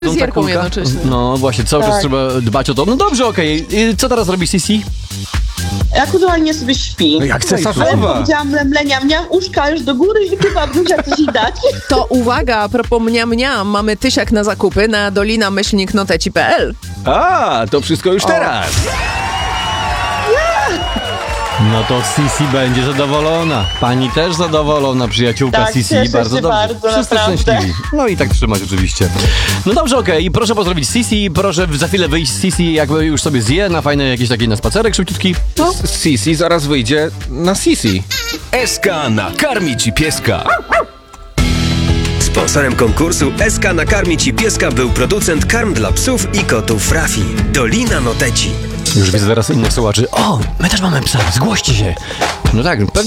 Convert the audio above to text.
fryzjerką jednocześnie. No właśnie, cały czas trzeba dbać o to. No dobrze, okej. Co teraz robi Sisi? Aktualnie sobie śpi. No jak Ale cesarowa. powiedziałam mlemlenia, miałam uszka już do góry i chyba muszę coś jej dać. To uwaga, a propos mniam, mamy tysiak na zakupy na dolina-noteci.pl. A, to wszystko już teraz. No to Sisi będzie zadowolona. Pani też zadowolona, przyjaciółka Tak, Sisi. cieszę Bardzo się dobrze. bardzo, Wszyscy naprawdę. szczęśliwi. No i tak trzymać oczywiście. No dobrze, okej. Proszę pozdrowić Sisi. Proszę za chwilę wyjść z Sisi, jakby już sobie zje na fajny jakiś taki na spacerek szybciutki. No. Sisi zaraz wyjdzie na Sisi. SK nakarmi ci pieska. Sponsorem konkursu SK nakarmi ci pieska był producent karm dla psów i kotów Rafi. Dolina Noteci. Już widzę teraz innych słuchaczy. O, my też mamy psa, zgłoście się. No tak, pewnie